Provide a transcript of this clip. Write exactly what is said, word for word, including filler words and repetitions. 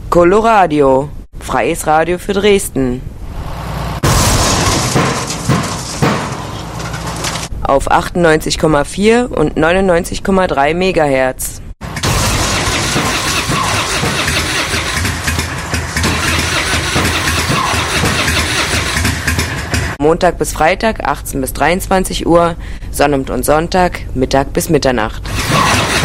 Coloradio, freies Radio für Dresden. Auf achtundneunzig Komma vier und neunundneunzig Komma drei Megahertz. Montag bis Freitag achtzehn bis dreiundzwanzig Uhr, Sonnabend und Sonntag Mittag bis Mitternacht.